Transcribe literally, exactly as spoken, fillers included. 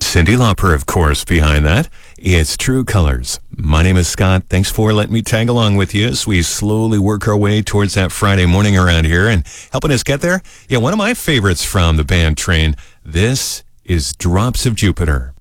Cyndi Lauper, of course, behind that. It's True Colors. My name is Scott. Thanks for letting me tag along with you as we slowly work our way towards that Friday morning around here and helping us get there. Yeah, one of my favorites from the band Train. This is Drops of Jupiter.